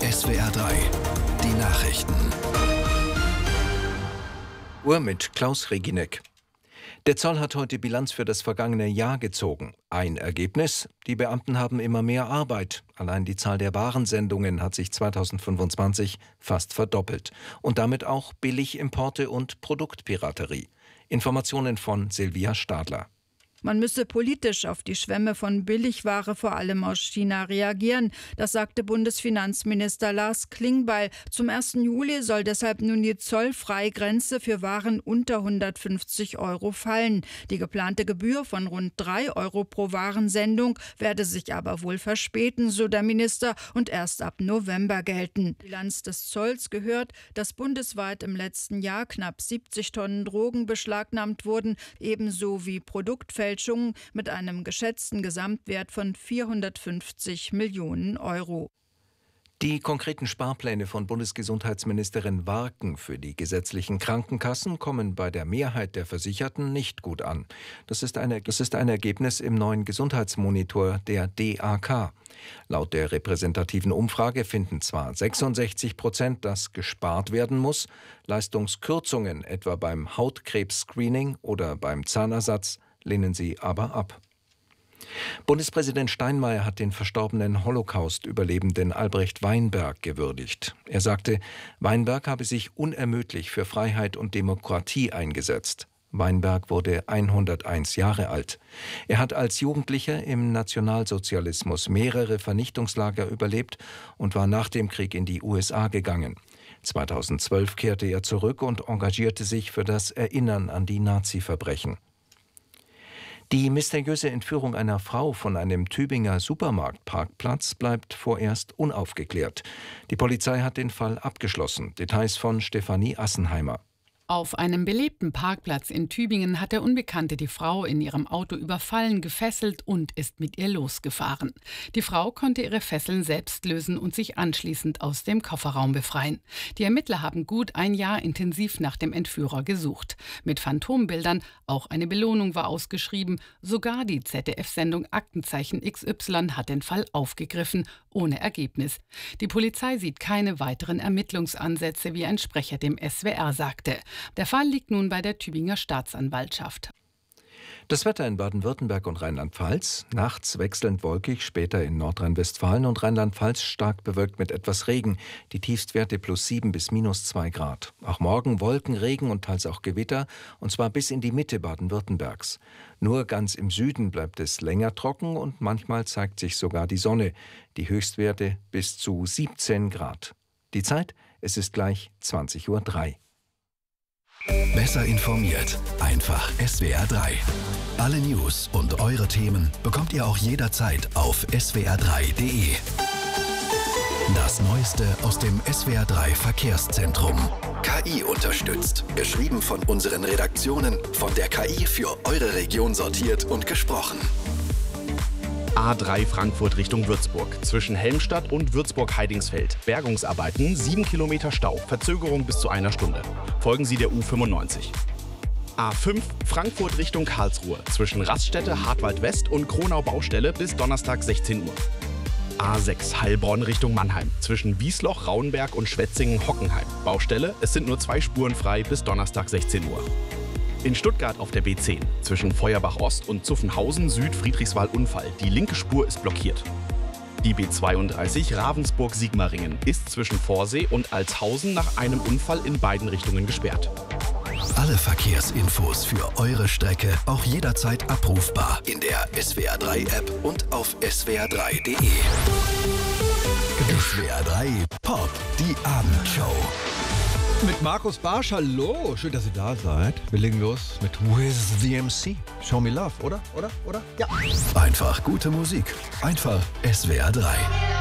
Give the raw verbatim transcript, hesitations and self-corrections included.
S W R drei, die Nachrichten. Uhr mit Klaus Reginek. Der Zoll hat heute Bilanz für das vergangene Jahr gezogen. Ein Ergebnis: Die Beamten haben immer mehr Arbeit. Allein die Zahl der Warensendungen hat sich zweitausendfünfundzwanzig fast verdoppelt. Und damit auch Billigimporte und Produktpiraterie. Informationen von Silvia Stadler. Man müsse politisch auf die Schwemme von Billigware vor allem aus China reagieren. Das sagte Bundesfinanzminister Lars Klingbeil. Zum ersten Juli soll deshalb nun die Zollfreigrenze für Waren unter hundertfünfzig Euro fallen. Die geplante Gebühr von rund drei Euro pro Warensendung werde sich aber wohl verspäten, so der Minister, und erst ab November gelten. Bilanz des Zolls gehört, dass bundesweit im letzten Jahr knapp siebzig Tonnen Drogen beschlagnahmt wurden, ebenso wie Produktfälschungen mit einem geschätzten Gesamtwert von vierhundertfünfzig Millionen Euro. Die konkreten Sparpläne von Bundesgesundheitsministerin Warken für die gesetzlichen Krankenkassen kommen bei der Mehrheit der Versicherten nicht gut an. Das ist ein, das ist ein Ergebnis im neuen Gesundheitsmonitor der D A K. Laut der repräsentativen Umfrage finden zwar sechsundsechzig Prozent, dass gespart werden muss, Leistungskürzungen etwa beim Hautkrebs-Screening oder beim Zahnersatz lehnen sie aber ab. Bundespräsident Steinmeier hat den verstorbenen Holocaust-Überlebenden Albrecht Weinberg gewürdigt. Er sagte, Weinberg habe sich unermüdlich für Freiheit und Demokratie eingesetzt. Weinberg wurde hunderteins Jahre alt. Er hat als Jugendlicher im Nationalsozialismus mehrere Vernichtungslager überlebt und war nach dem Krieg in die U S A gegangen. zweitausendzwölf kehrte er zurück und engagierte sich für das Erinnern an die Nazi-Verbrechen. Die mysteriöse Entführung einer Frau von einem Tübinger Supermarktparkplatz bleibt vorerst unaufgeklärt. Die Polizei hat den Fall abgeschlossen. Details von Stefanie Assenheimer. Auf einem belebten Parkplatz in Tübingen hat der Unbekannte die Frau in ihrem Auto überfallen, gefesselt und ist mit ihr losgefahren. Die Frau konnte ihre Fesseln selbst lösen und sich anschließend aus dem Kofferraum befreien. Die Ermittler haben gut ein Jahr intensiv nach dem Entführer gesucht. Mit Phantombildern, auch eine Belohnung war ausgeschrieben. Sogar die Z D F-Sendung Aktenzeichen X Y hat den Fall aufgegriffen, ohne Ergebnis. Die Polizei sieht keine weiteren Ermittlungsansätze, wie ein Sprecher dem S W R sagte. Der Fall liegt nun bei der Tübinger Staatsanwaltschaft. Das Wetter in Baden-Württemberg und Rheinland-Pfalz. Nachts wechselnd wolkig, später in Nordrhein-Westfalen und Rheinland-Pfalz stark bewölkt mit etwas Regen. Die Tiefstwerte plus sieben bis minus zwei Grad. Auch morgen Wolken, Regen und teils auch Gewitter, und zwar bis in die Mitte Baden-Württembergs. Nur ganz im Süden bleibt es länger trocken und manchmal zeigt sich sogar die Sonne. Die Höchstwerte bis zu siebzehn Grad. Die Zeit, es ist gleich zwanzig Uhr drei. Besser informiert, einfach S W R drei. Alle News und eure Themen bekommt ihr auch jederzeit auf S W R drei Punkt de. Das Neueste aus dem S W R drei Verkehrszentrum. K I unterstützt. Geschrieben von unseren Redaktionen, von der K I für eure Region sortiert und gesprochen. A drei Frankfurt Richtung Würzburg. Zwischen Helmstadt und Würzburg-Heidingsfeld. Bergungsarbeiten, sieben Kilometer Stau. Verzögerung bis zu einer Stunde. Folgen Sie der U fünfundneunzig. A fünf Frankfurt Richtung Karlsruhe. Zwischen Raststätte, Hartwald West und Kronau Baustelle bis Donnerstag sechzehn Uhr. A sechs Heilbronn Richtung Mannheim. Zwischen Wiesloch, Rauenberg und Schwetzingen-Hockenheim. Baustelle, es sind nur zwei Spuren frei bis Donnerstag sechzehn Uhr. In Stuttgart auf der B zehn. Zwischen Feuerbach Ost und Zuffenhausen Süd Friedrichswald Unfall. Die linke Spur ist blockiert. Die B zweiunddreißig Ravensburg-Sigmaringen ist zwischen Vorsee und Altshausen nach einem Unfall in beiden Richtungen gesperrt. Alle Verkehrsinfos für eure Strecke auch jederzeit abrufbar in der S W R drei App und auf S W R drei Punkt de. S W R drei Pop, die Abendshow. Mit Markus Barsch, hallo, schön, dass ihr da seid. Wir legen los mit With the M C. Show me love, oder? Oder? Oder? Ja. Einfach gute Musik. Einfach S W R drei.